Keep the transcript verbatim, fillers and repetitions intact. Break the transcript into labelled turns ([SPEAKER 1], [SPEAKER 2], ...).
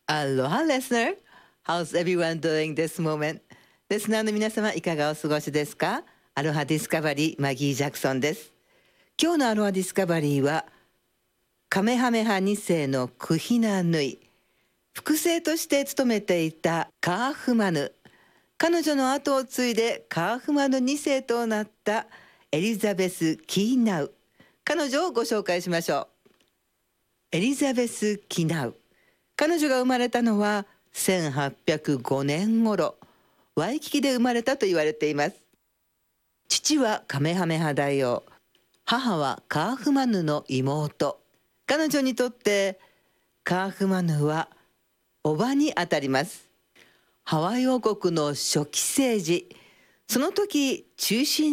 [SPEAKER 1] Aloha, listener. How's everyone doing this moment? リスナーの皆様いかがお過ごしですか？アロハディスカバリーマギー・ジャクソンです。今日のアロハディスカバリーはカメハメハに世のクヒナヌイ、複製として務めていたカーフマヌ、彼女の後を継いでカーフマヌに世となったエリザベス・キーナウ、彼女をご紹介しましょう。エリザベス・キナウ、彼女が生まれたのはせんはっぴゃくごねん頃、ワイキキで生まれたと言われています。父はカメハメハ大王、母はカーフマヌの妹。彼女にとってカーフマヌは叔母にあたります。ハワイ王国の初期政治、その時中心